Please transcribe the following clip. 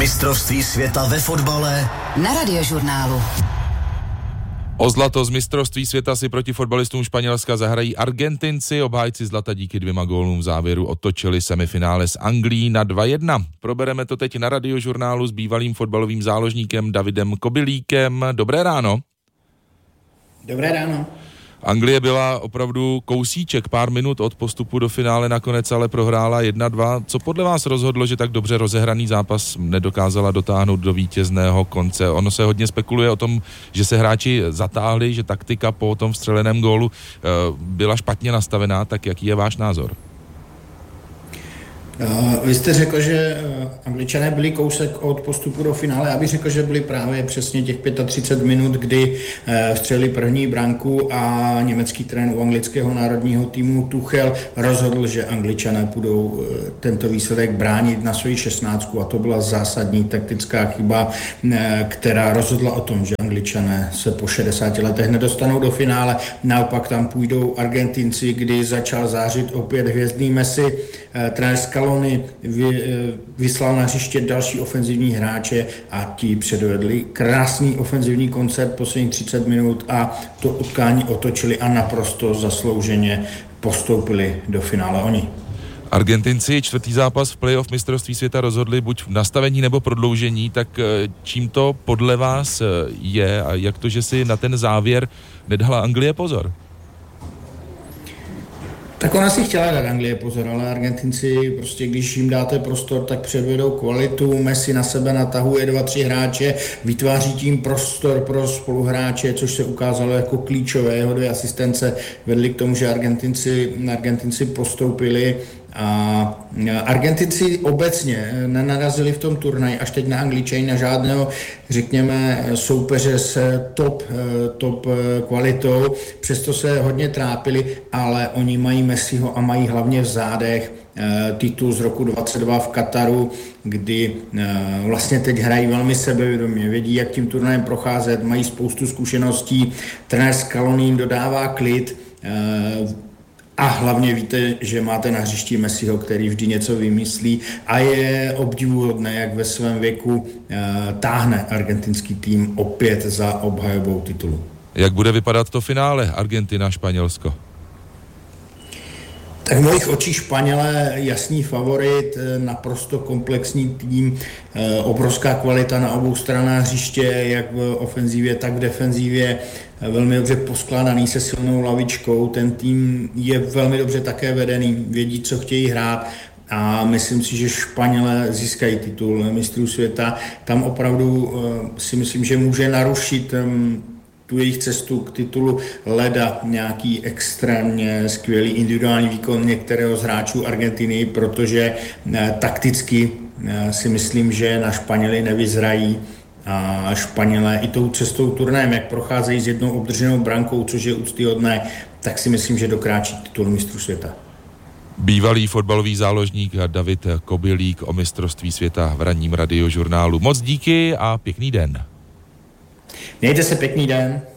Mistrovství světa ve fotbale na Radiožurnálu. O zlato z mistrovství světa si proti fotbalistům Španělska zahrají Argentinci. Obhájci zlata díky 2 gólům v závěru otočili semifinále s Anglií na 2-1. Probereme to teď na Radiožurnálu s bývalým fotbalovým záložníkem Davidem Kobylíkem. Dobré ráno. Dobré ráno. Anglie byla opravdu kousíček, pár minut od postupu do finále, nakonec ale prohrála 1-2. Co podle vás rozhodlo, že tak dobře rozehraný zápas nedokázala dotáhnout do vítězného konce? Ono se hodně spekuluje o tom, že se hráči zatáhli, že taktika po tom vstřeleném gólu byla špatně nastavená, tak jaký je váš názor? Vy jste řekl, že Angličané byli kousek od postupu do finále. Já bych řekl, že byli právě přesně těch 35 minut, kdy vstřelili první branku a německý trenér u anglického národního týmu Tuchel rozhodl, že Angličané budou tento výsledek bránit na svoji 16. A to byla zásadní taktická chyba, která rozhodla o tom, že Angličané se po 60 letech nedostanou do finále. Naopak tam půjdou Argentinci, kdy začal zářit opět hvězdný Messi. Trenér Scaloni vyslal na hřiště další ofenzivní hráče a ti předvedli krásný ofenzivní koncept posledních 30 minut a to utkání otočili a naprosto zaslouženě postoupili do finále oni. Argentinci čtvrtý zápas v playoff mistrovství světa rozhodli buď v nastavení nebo prodloužení, tak čím to podle vás je a jak to, že si na ten závěr nedala Anglie pozor? Tak ona si chtěla dát Anglie pozor, ale Argentinci prostě, když jim dáte prostor, tak předvedou kvalitu. Messi na sebe natahuje 2-3 hráče, vytváří tím prostor pro spoluhráče, což se ukázalo jako klíčové. Jeho 2 asistence vedly k tomu, že Argentinci postoupili. A Argentinci obecně nenarazili v tom turnaji až teď na Angličany, na žádného, řekněme, soupeře s top kvalitou, přesto se hodně trápili, ale oni mají Messiho a mají hlavně v zádech titul z roku 22 v Kataru, kdy vlastně teď hrají velmi sebevědomě, vědí, jak tím turnajem procházet, mají spoustu zkušeností, trenér Scaloni jim dodává klid, a hlavně víte, že máte na hřišti Messiho, který vždy něco vymyslí a je obdivuhodné, jak ve svém věku táhne argentinský tým opět za obhajobou titulu. Jak bude vypadat to finále Argentina-Španělsko? Tak v mojich očích Španělé jasný favorit, naprosto komplexní tým, obrovská kvalita na obou stranách hřiště, jak v ofenzivě, tak v defenzivě, velmi dobře poskládaný se silnou lavičkou, ten tým je velmi dobře také vedený, vědí, co chtějí hrát a myslím si, že Španělé získají titul mistrů světa. Tam opravdu si myslím, že může narušit tu jejich cestu k titulu leda nějaký extrémně skvělý individuální výkon některého z hráčů Argentiny, protože takticky si myslím, že na Španěly nevyzrají a Španělé i tou cestou turnajem, jak procházejí s jednou obdrženou brankou, což je úctyhodné, tak si myslím, že dokráčí titul mistrů světa. Bývalý fotbalový záložník David Kobylík o mistrovství světa v ranním Radiožurnálu. Moc díky a pěkný den. Mějte se, pěkný den.